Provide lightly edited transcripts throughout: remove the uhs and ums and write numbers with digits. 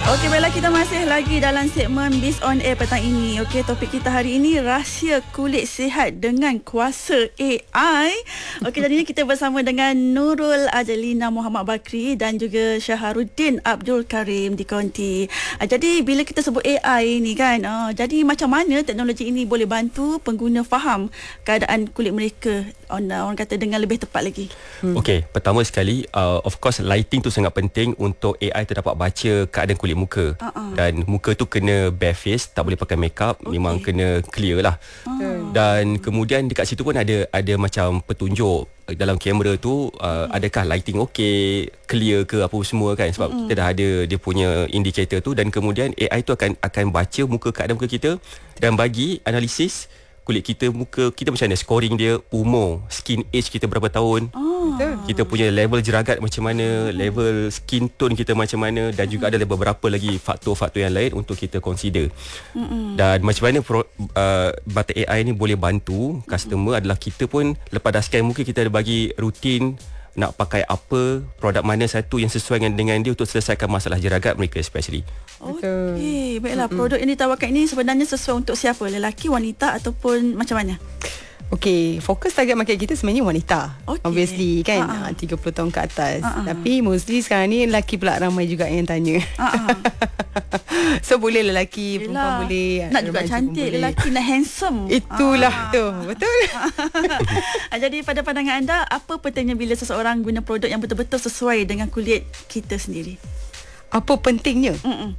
Okey, baiklah, kita masih lagi dalam segmen Biz on Air petang ini. Okey, topik kita hari ini rahsia kulit sihat dengan kuasa AI. Okey, jadi ini kita bersama dengan Nurul Ajalina Muhammad Bakri dan juga Syaharuddin Abdul Karim di Konti. Jadi bila kita sebut AI ni kan, jadi macam mana teknologi ini boleh bantu pengguna faham keadaan kulit mereka, orang kata dengan lebih tepat lagi? Okey, pertama sekali, of course lighting tu sangat penting untuk AI tu dapat baca keadaan kulit muka. Dan muka tu kena bare face, tak boleh pakai makeup, memang kena clear lah. Dan kemudian dekat situ pun ada macam petunjuk dalam kamera tu, adakah lighting okey, clear ke apa semua kan, sebab kita dah ada dia punya indicator tu. Dan kemudian AI tu akan baca keadaan muka kita dan bagi analisis kulit kita, muka kita macam mana, scoring dia, umur, skin age kita berapa tahun, kita punya level jeragat macam mana, level skin tone kita macam mana, dan juga ada beberapa lagi faktor-faktor yang lain untuk kita consider. Dan macam mana Bata AI ni boleh bantu customer adalah kita pun lepas dah scan muka, kita ada bagi rutin nak pakai apa, produk mana satu yang sesuai dengan dia untuk selesaikan masalah jeragat mereka especially. Okey, baiklah, produk yang ditawarkan ini sebenarnya sesuai untuk siapa? Lelaki, wanita ataupun macam mana? Okey, fokus target market kita sebenarnya wanita. Obviously kan, 30 tahun ke atas. Tapi mostly sekarang ni lelaki pula ramai juga yang tanya. So boleh lelaki, perempuan boleh. Nak juga cantik, lelaki nak handsome. Itulah tu, betul. Jadi pada pandangan anda, apa pentingnya bila seseorang guna produk yang betul-betul sesuai dengan kulit kita sendiri? Apa pentingnya?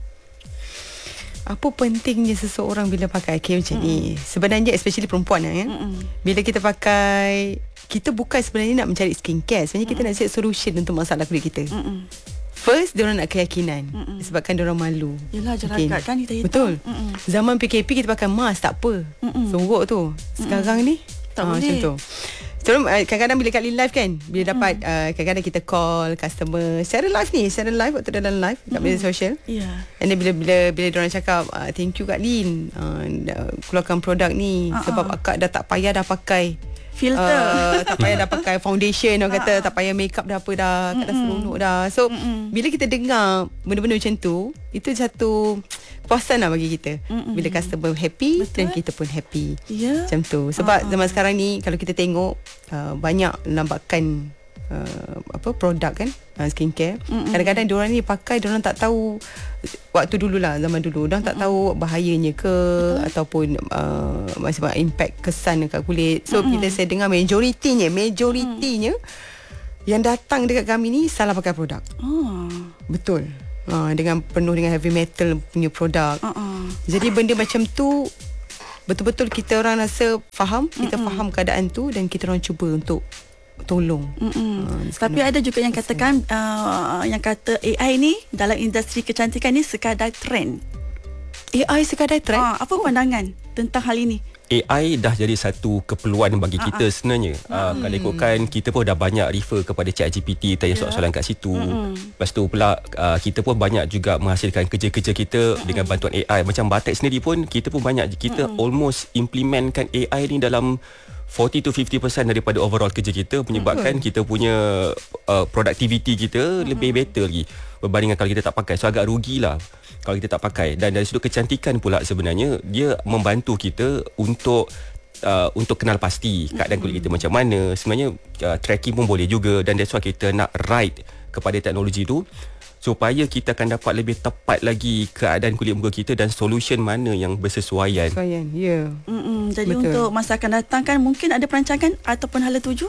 Apa pentingnya seseorang bila pakai care macam ni? Sebenarnya especially perempuan ya. Bila kita pakai, kita bukan sebenarnya nak mencari skincare. Sebenarnya kita nak cari solution untuk masalah kulit kita. First, diorang nak keyakinan. Sebabkan diorang malu. Yelah, jeragat kan kita hitam. Betul. Zaman PKP kita pakai mask tak apa. Sorok tu. Sekarang ni tak boleh. macam tu. So, kadang-kadang bila kali live kan, bila dapat kadang-kadang kita call customer secara live waktu dalam live kat media sosial. And then bila diorang cakap thank you Kak Lin, keluarkan produk ni sebab akak dah tak payah dah pakai filter, tak payah dah pakai foundation, orang kata tak payah makeup dah apa dah, dah seronok dah. So bila kita dengar benda-benda macam tu, itu satu kepuasan lah bagi kita. Bila customer happy, dan kita pun happy. Macam tu. Sebab zaman sekarang ni kalau kita tengok banyak lambakan produk kan, skincare. Kadang-kadang diorang ni pakai, diorang tak tahu. Waktu dululah, zaman dulu diorang tak tahu bahayanya ke, ataupun macam impact kesan dekat kulit. So bila saya dengar majoritinya yang datang dekat kami ni salah pakai produk. Betul. Dengan penuh dengan heavy metal punya produk. Jadi benda macam tu betul-betul kita orang rasa faham, kita faham keadaan tu dan kita orang cuba untuk tolong. Tapi ada juga yang katakan yang kata AI ni dalam industri kecantikan ni sekadar trend. AI sekadar trend? Apa pandangan tentang hal ini? AI dah jadi satu keperluan bagi kita sebenarnya. Kalau ikutkan, kita pun dah banyak refer kepada ChatGPT, tanya soalan-soalan kat situ. Lepas tu pula kita pun banyak juga menghasilkan kerja-kerja kita dengan bantuan AI. Macam Batek sendiri pun, kita pun banyak, kita almost implementkan AI ni dalam 40 to 50% daripada overall kerja kita, menyebabkan kita punya productivity kita lebih better lagi berbandingkan kalau kita tak pakai. So agak rugilah kalau kita tak pakai. Dan dari sudut kecantikan pula, sebenarnya dia membantu kita untuk kenal pasti keadaan kulit kita macam mana. Sebenarnya tracking pun boleh juga, dan that's why kita nak ride kepada teknologi tu supaya kita akan dapat lebih tepat lagi keadaan kulit muka kita dan solution mana yang bersesuaian. Ya. Jadi betul. Untuk masa akan datang kan mungkin ada perancangan ataupun hala tuju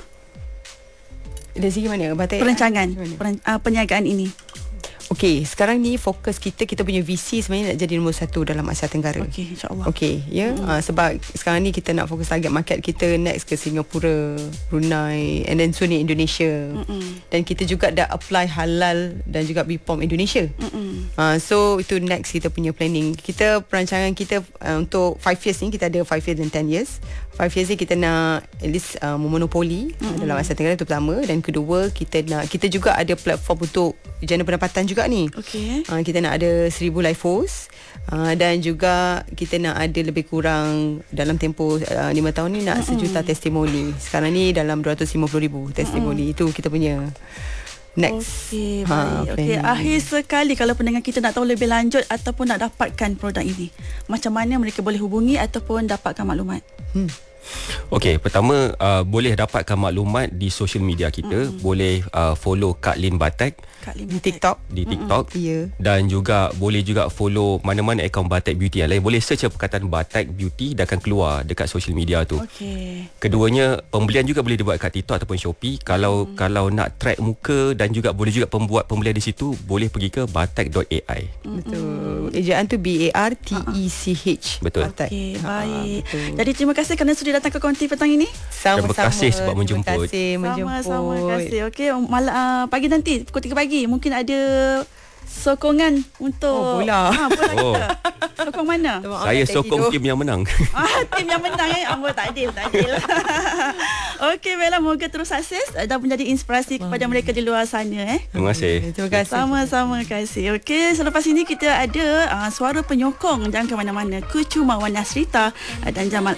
dari segi mana Batik? Perancangan perniagaan ini. Okey, sekarang ni fokus kita punya visi sebenarnya nak jadi nombor 1 dalam Asia Tenggara. Okey, insya-Allah. Okey, ya. Sebab sekarang ni kita nak fokus target market kita next ke Singapura, Brunei, and then soon Indonesia. Dan kita juga dah apply halal dan juga BPOM Indonesia. So itu next kita punya planning. Kita perancangan kita untuk 5 years ni, kita ada 5 years dan 10 years. 5 years ni kita nak at least memonopoli dalam Asia Tenggara, itu pertama. Dan kedua, kita juga ada platform untuk jana pendapatan juga ni. Kita nak ada 1,000 live host, dan juga kita nak ada lebih kurang dalam tempoh 5 tahun ni nak 1 juta testimoni. Sekarang ni dalam 250,000 testimoni. Itu kita punya next. Okey, baik. Okey, akhir sekali kalau pendengar kita nak tahu lebih lanjut ataupun nak dapatkan produk ini, macam mana mereka boleh hubungi ataupun dapatkan maklumat? Okey, pertama boleh dapatkan maklumat di social media kita. Boleh follow Kak Lin Batek Di TikTok. Ya. Dan juga boleh juga follow mana-mana akaun Batek Beauty yang lain. Boleh search perkataan Batek Beauty dan akan keluar dekat social media tu. Okey. Keduanya, pembelian juga boleh dibuat kat TikTok ataupun Shopee. Kalau nak track muka dan juga boleh juga pembuat pembelian di situ, boleh pergi ke batek.ai. Betul. Ejaan tu BARTECH. Betul. Okey, baik. Jadi terima kasih kerana sudi datang ke Konti petang ini. Terima kasih sebab menjemput. Sama-sama kasih. Okey, pagi nanti pukul 3 pagi mungkin ada sokongan untuk bola. Bola kita. Sokong mana? Saya sokong tim yang menang. Tim yang menang tak adil. Okey, baiklah, moga terus sukses dan menjadi inspirasi kepada mereka di luar sana. Terima kasih. Terima kasih. Sama-sama kasih. Okey, selepas ini kita ada suara penyokong, jangan ke mana-mana. Kucu Mawan Nasrita dan Jamal